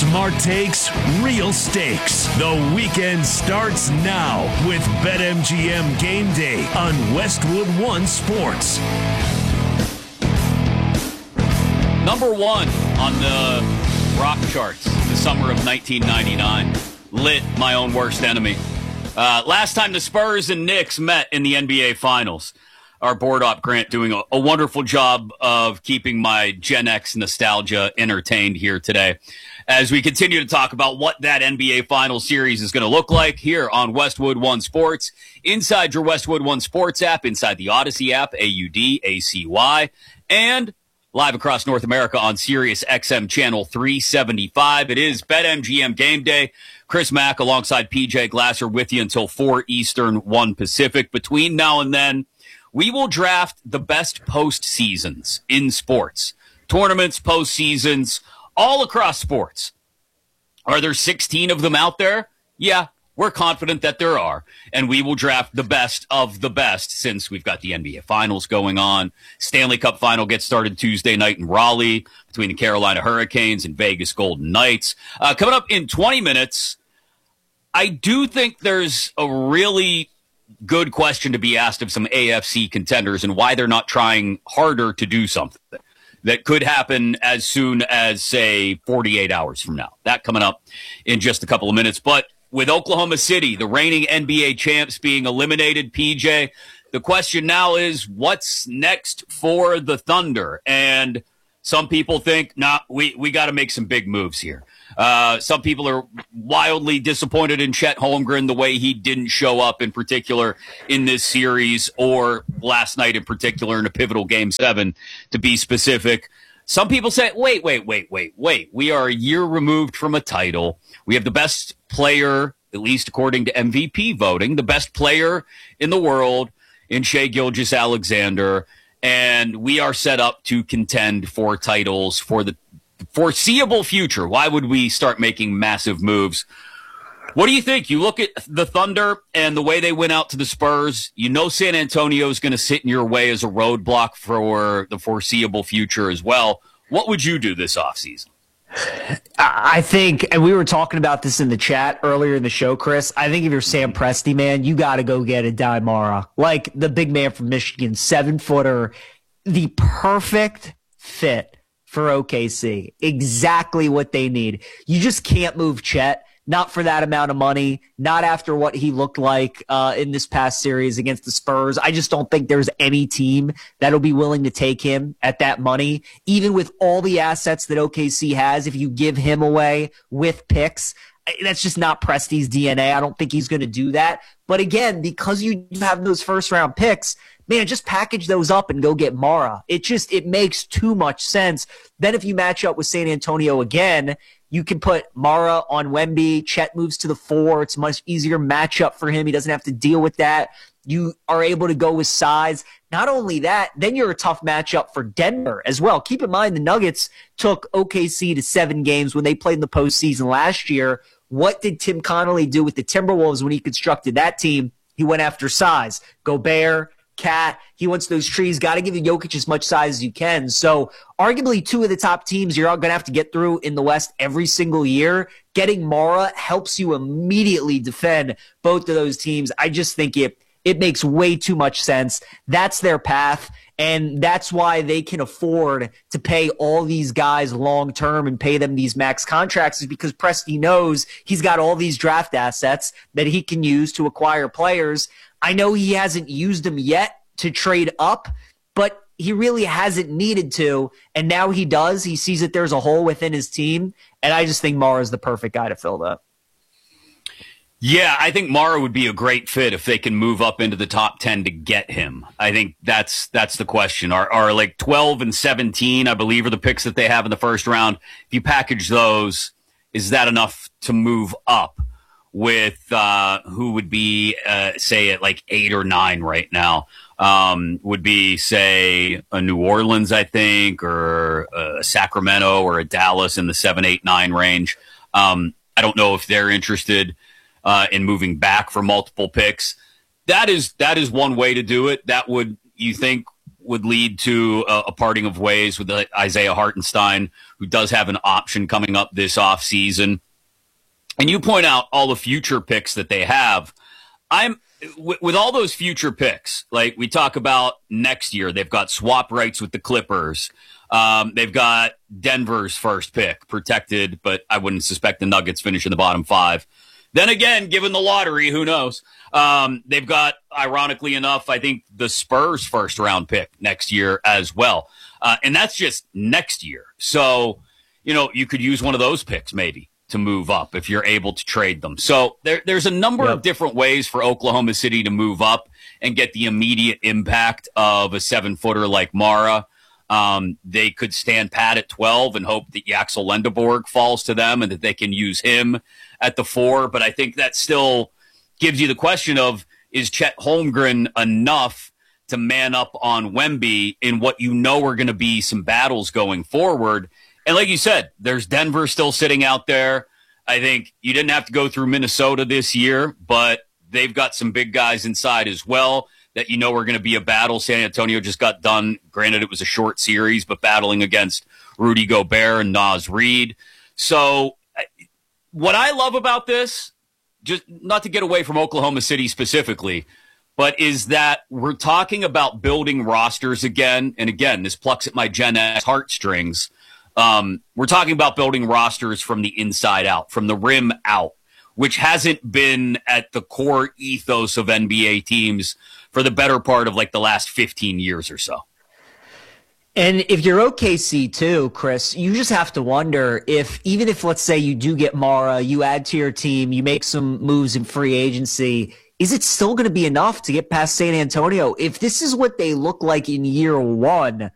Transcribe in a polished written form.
Smart takes, real stakes. The weekend starts now with BetMGM Game Day on Westwood One Sports. Number one on the rock charts, the summer of 1999. Lit, my own worst enemy. Last time the Spurs and Knicks met in the NBA Finals. Our board op Grant doing a wonderful job of keeping my Gen X nostalgia entertained here today as we continue to talk about what that NBA Finals series is going to look like here on Westwood One Sports, inside your Westwood One Sports app, inside the Odyssey app, AUDACY, and live across North America on Sirius XM Channel 375. It is BetMGM Game Day. Chris Mack alongside PJ Glasser with you until 4 Eastern, 1 Pacific. Between now and then, we will draft the best postseasons in sports. Tournaments, postseasons, all across sports. Are there 16 of them out there? Yeah, we're confident that there are. And we will draft the best of the best since we've got the NBA Finals going on. Stanley Cup Final gets started Tuesday night in Raleigh between the Carolina Hurricanes and Vegas Golden Knights. Coming up in 20 minutes, I do think there's a really good question to be asked of some AFC contenders and why they're not trying harder to do something that could happen as soon as, say, 48 hours from now. That coming up in just a couple of minutes. But with Oklahoma City, the reigning NBA champs, being eliminated, PJ, the question now is what's next for the Thunder? And some people think, we got to make some big moves here. Some people are wildly disappointed in Chet Holmgren, the way he didn't show up in particular in this series or last night in particular in a pivotal Game 7, to be specific. Some people say, wait. We are a year removed from a title. We have the best player, at least according to MVP voting, the best player in the world in Shai Gilgeous-Alexander, and we are set up to contend for titles for the foreseeable future. Why would we start making massive moves? What do you think? You look at the Thunder and the way they went out to the Spurs. You know San Antonio is going to sit in your way as a roadblock for the foreseeable future as well. What would you do this offseason? I think, and we were talking about this in the chat earlier in the show, Chris, I think if you're Sam Presti, man, you got to go get a Di Mara. Like the big man from Michigan, 7-footer, the perfect fit for OKC. Exactly what they need. You just can't move Chet. Not for that amount of money, not after what he looked like in this past series against the Spurs. I just don't think there's any team that'll be willing to take him at that money. Even with all the assets that OKC has, if you give him away with picks, that's just not Presti's DNA. I don't think he's going to do that. But again, because you have those first-round picks, man, just package those up and go get Mara. It makes too much sense. Then if you match up with San Antonio again, you can put Mara on Wemby. Chet moves to the 4. It's a much easier matchup for him. He doesn't have to deal with that. You are able to go with size. Not only that, then you're a tough matchup for Denver as well. Keep in mind the Nuggets took OKC to 7 games when they played in the postseason last year. What did Tim Connolly do with the Timberwolves when he constructed that team? He went after size. Gobert, Cat, he wants those trees. Got to give Jokic as much size as you can. So arguably 2 of the top teams you're going to have to get through in the West every single year. Getting Mara helps you immediately defend both of those teams. I just think it makes way too much sense. That's their path, and that's why they can afford to pay all these guys long-term and pay them these max contracts, is because Presti knows he's got all these draft assets that he can use to acquire players. I know he hasn't used them yet to trade up, but he really hasn't needed to, and now he does. He sees that there's a hole within his team, and I just think Mara is the perfect guy to fill that. Yeah, I think Mara would be a great fit if they can move up into the top 10 to get him. I think that's the question. Are like 12 and 17, I believe, are the picks that they have in the first round. If you package those, is that enough to move up with who would be, say, at like 8 or 9 right now? Would be, say, a New Orleans, I think, or a Sacramento or a Dallas in the 7, 8, 9 range. I don't know if they're interested in moving back for multiple picks. That is one way to do it. That would, you think, would lead to a parting of ways with Isaiah Hartenstein, who does have an option coming up this offseason. And you point out all the future picks that they have. With all those future picks, like we talk about next year, they've got swap rights with the Clippers. They've got Denver's first pick protected, but I wouldn't suspect the Nuggets finish in the bottom 5. Then again, given the lottery, who knows? They've got, ironically enough, I think the Spurs first round pick next year as well. And that's just next year. So, you could use one of those picks maybe to move up if you're able to trade them. So there's a number of different ways for Oklahoma City to move up and get the immediate impact of a 7-footer like Mara. They could stand pat at 12 and hope that Yaxel Lendeborg falls to them and that they can use him at the 4. But I think that still gives you the question of, is Chet Holmgren enough to man up on Wemby in what are going to be some battles going forward? And like you said, there's Denver still sitting out there. I think you didn't have to go through Minnesota this year, but they've got some big guys inside as well that are going to be a battle. San Antonio just got done. Granted, it was a short series, but battling against Rudy Gobert and Naz Reid. So what I love about this, just not to get away from Oklahoma City specifically, but is that we're talking about building rosters again. And again, this plucks at my Gen X heartstrings. We're talking about building rosters from the inside out, from the rim out, which hasn't been at the core ethos of NBA teams for the better part of like the last 15 years or so. And if you're OKC too, Chris, you just have to wonder even if let's say you do get Mara, you add to your team, you make some moves in free agency, is it still going to be enough to get past San Antonio? If this is what they look like in year 1,